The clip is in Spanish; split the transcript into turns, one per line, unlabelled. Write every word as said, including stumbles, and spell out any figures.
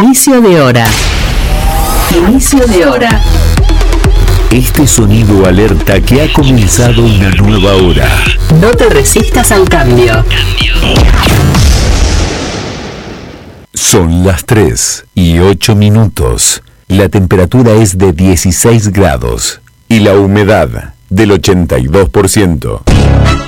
Inicio de hora. Inicio de hora.
Este sonido alerta que ha comenzado una nueva hora.
No te resistas al cambio.
Son las tres y ocho minutos. La temperatura es de dieciséis grados y la humedad del ochenta y dos por ciento.